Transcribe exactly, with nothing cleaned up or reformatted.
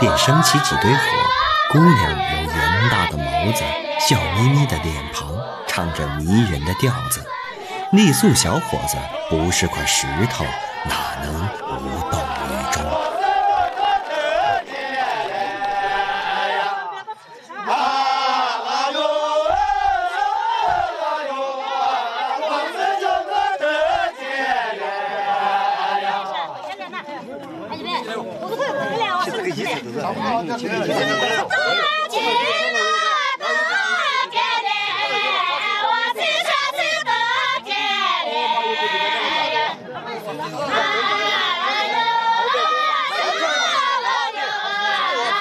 便升起几堆火。姑娘有圆大的眸子，笑眯眯的脸庞，唱着迷人的调子。傈僳小伙子不是块石头，哪能无动于衷？ 是这个意思，就是。